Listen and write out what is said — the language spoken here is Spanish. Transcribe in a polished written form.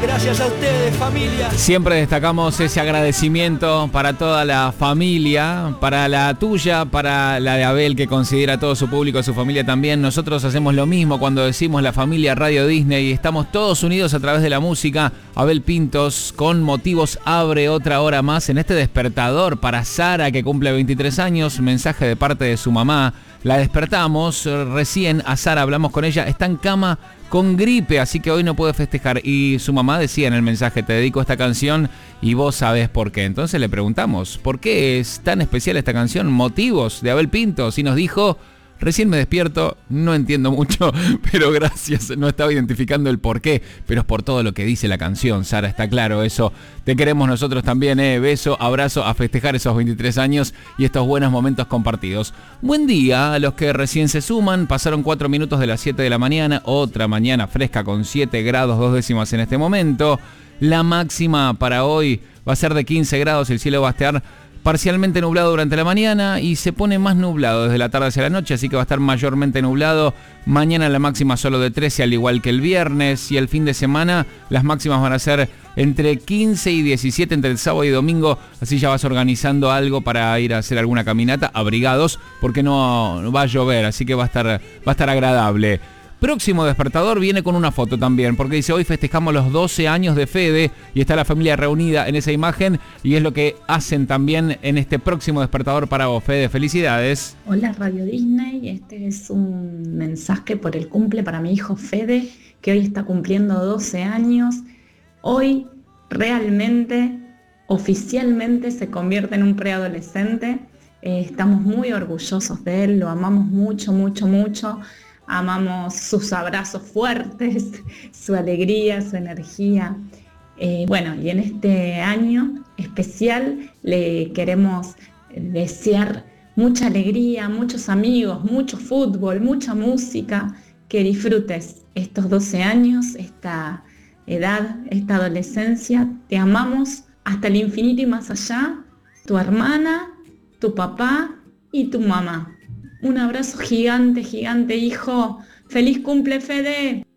Gracias a ustedes, familia. Siempre destacamos ese agradecimiento para toda la familia, para la tuya, para la de Abel, que considera a todo su público, a su familia también. Nosotros hacemos lo mismo cuando decimos la familia Radio Disney y estamos todos unidos a través de la música. Abel Pintos, con motivos, abre otra hora más en este despertador para Sara, que cumple 23 años. Mensaje de parte de su mamá. La despertamos recién a Sara, hablamos con ella, está en cama con gripe, así que hoy no puede festejar. Y su mamá decía en el mensaje, te dedico esta canción y vos sabés por qué. Entonces le preguntamos, ¿por qué es tan especial esta canción? Motivos de Abel Pintos. Y nos dijo, recién me despierto, no entiendo mucho, pero gracias. No estaba identificando el por qué, pero es por todo lo que dice la canción, Sara, está claro eso. Te queremos nosotros también, beso, abrazo, a festejar esos 23 años y estos buenos momentos compartidos. Buen día a los que recién se suman, pasaron 4 minutos de las 7 de la mañana, otra mañana fresca con 7 grados 2 décimas en este momento. La máxima para hoy va a ser de 15 grados, el cielo va a estar parcialmente nublado durante la mañana y se pone más nublado desde la tarde hacia la noche, así que va a estar mayormente nublado. Mañana la máxima solo de 13, al igual que el viernes, y el fin de semana las máximas van a ser entre 15 y 17 entre el sábado y domingo, así ya vas organizando algo para ir a hacer alguna caminata, abrigados, porque no va a llover, así que va a estar agradable. Próximo despertador viene con una foto también, porque dice, hoy festejamos los 12 años de Fede y está la familia reunida en esa imagen y es lo que hacen también en este próximo despertador para vos, Fede. Felicidades. Hola Radio Disney, este es un mensaje por el cumple para mi hijo Fede, que hoy está cumpliendo 12 años. Hoy realmente, oficialmente se convierte en un preadolescente. Estamos muy orgullosos de él, lo amamos mucho, mucho, mucho. Amamos sus abrazos fuertes, su alegría, su energía. Bueno, y en este año especial le queremos desear mucha alegría, muchos amigos, mucho fútbol, mucha música. Que disfrutes estos 12 años, esta edad, esta adolescencia. Te amamos hasta el infinito y más allá. Tu hermana, tu papá y tu mamá. Un abrazo gigante, gigante, hijo. ¡Feliz cumple, Fede!